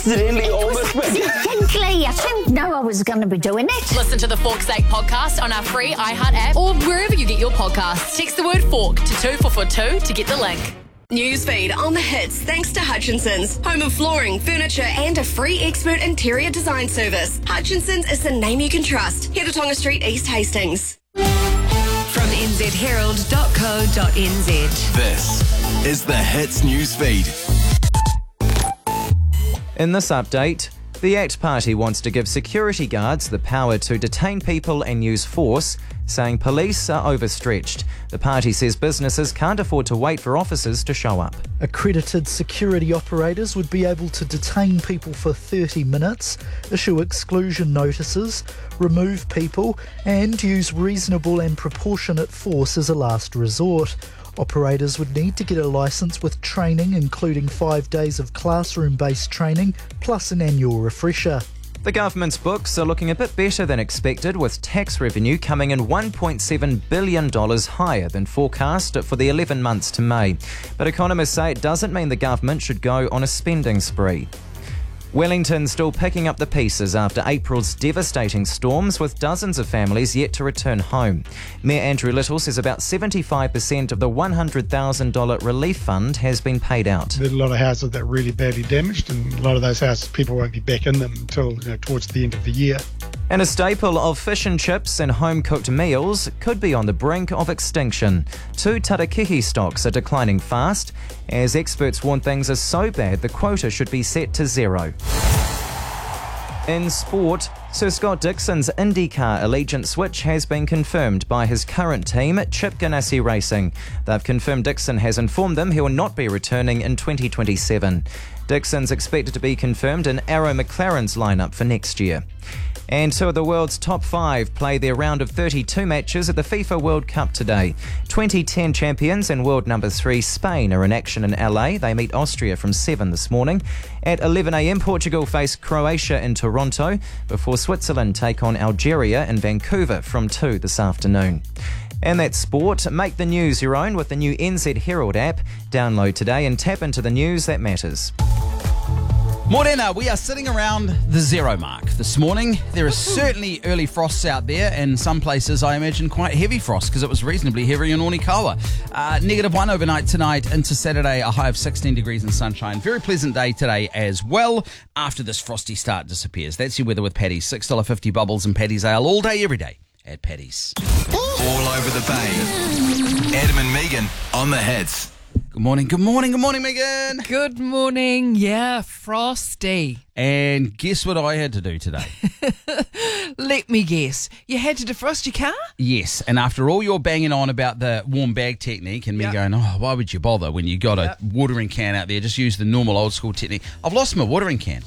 accidentally almost went. Frankly, I didn't know I was going to be doing it. Listen to the Fork's Sake podcast on our free iHeart app or wherever you get your podcasts. Text the word fork to 2442 to get the link. Newsfeed on the hits thanks to Hutchinson's. Home of flooring, furniture and a free expert interior design service. Hutchinson's is the name you can trust. Head to Tonga Street, East Hastings. From nzherald.co.nz. This is the Hits Newsfeed. In this update, the ACT Party wants to give security guards the power to detain people and use force, saying police are overstretched. The party says businesses can't afford to wait for officers to show up. Accredited security operators would be able to detain people for 30 minutes, issue exclusion notices, remove people, and use reasonable and proportionate force as a last resort. Operators would need to get a licence with training, including 5 days of classroom-based training, plus an annual refresher. The government's books are looking a bit better than expected, with tax revenue coming in $1.7 billion higher than forecast for the 11 months to May. But economists say it doesn't mean the government should go on a spending spree. Wellington's still picking up the pieces after April's devastating storms, with dozens of families yet to return home. Mayor Andrew Little says about 75% of the $100,000 relief fund has been paid out. There's a lot of houses that are really badly damaged, and a lot of those houses, people won't be back in them until towards the end of the year. And a staple of fish and chips and home-cooked meals could be on the brink of extinction. 2 tarakihi stocks are declining fast, as experts warn things are so bad the quota should be set to 0. In sport, Sir Scott Dixon's IndyCar Allegiant switch has been confirmed by his current team, Chip Ganassi Racing. They've confirmed Dixon has informed them he will not be returning in 2027. Dixon's expected to be confirmed in Arrow McLaren's lineup for next year. And 2 of the world's top 5 play their round of 32 matches at the FIFA World Cup today. 2010 champions and world number 3 Spain are in action in LA. They meet Austria from 7 this morning. At 11 a.m, Portugal face Croatia in Toronto, before Switzerland take on Algeria in Vancouver from 2 this afternoon. And that's sport. Make the news your own with the new NZ Herald app. Download today and tap into the news that matters. Morena, we are sitting around the 0 mark this morning. There are certainly early frosts out there, and some places I imagine quite heavy frost because it was reasonably heavy in Onikawa. -1 overnight tonight into Saturday, a high of 16 degrees and sunshine. Very pleasant day today as well after this frosty start disappears. That's your weather with Paddy's. $6.50 bubbles and Paddy's Ale all day, every day at Paddy's. All over the bay. Adam and Megan on the Hits. Good morning, good morning, good morning, Megan. Good morning. Yeah, frosty. And guess what I had to do today? Let me guess. You had to defrost your car? Yes, and after all your banging on about the warm bag technique and me going, oh, why would you bother when you got a watering can out there? Just use the normal old school technique. I've lost my watering can.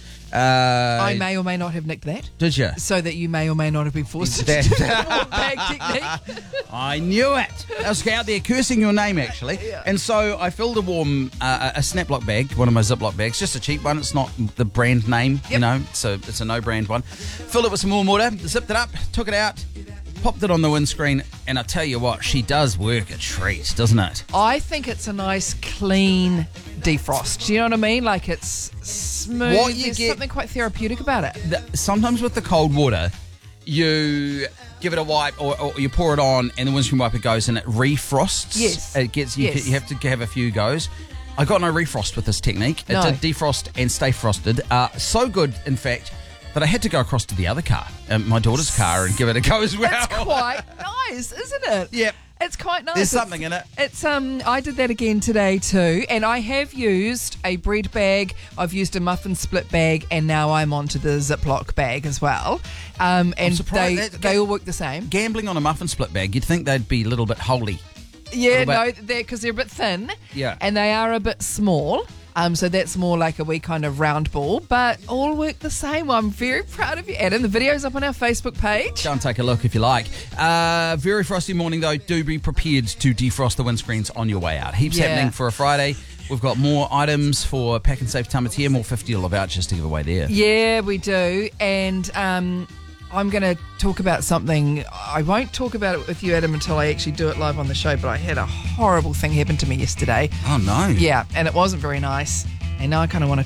I may or may not have nicked that. Did you? So that you may or may not have been forced to do the warm bag technique. I knew it. I was out there cursing your name, actually. Yeah. And so I filled a warm, a Snaplock bag, one of my Ziploc bags, just a cheap one. It's not the brand name, you know, so it's a no-brand one. Filled it with some warm water, zipped it up, took it out, popped it on the windscreen, and I tell you what, she does work a treat, doesn't it? I think it's a nice, clean defrost. Do you know what I mean? Like it's smooth. There's something quite therapeutic about it. Sometimes with the cold water, you give it a wipe or you pour it on and the windscreen wiper goes and it refrosts. Yes. It gets you have to have a few goes. I got no refrost with this technique. It did defrost and stay frosted. So good, in fact, that I had to go across to the other car, my daughter's car, and give it a go as well. That's quite nice, isn't it? Yep. It's quite nice. There's something in it. It's I did that again today too, and I have used a bread bag, I've used a muffin split bag, and now I'm onto the Ziploc bag as well. And they all work the same. Gambling on a muffin split bag, you'd think they'd be a little bit holy. Yeah, no, because they're a bit thin. Yeah. And they are a bit small. So that's more like a wee kind of round ball, but all work the same. I'm very proud of you, Adam. The video's up on our Facebook page. Go and take a look if you like. Very frosty morning, though. Do be prepared to defrost the windscreens on your way out. Heaps happening for a Friday. We've got more items for Pack and Save Tamatea, more $50 vouchers to give away there. Yeah, we do. And I'm going to talk about something. I won't talk about it with you, Adam, until I actually do it live on the show, but I had a horrible thing happen to me yesterday. Oh, no. Yeah, and it wasn't very nice. And now I kind of want to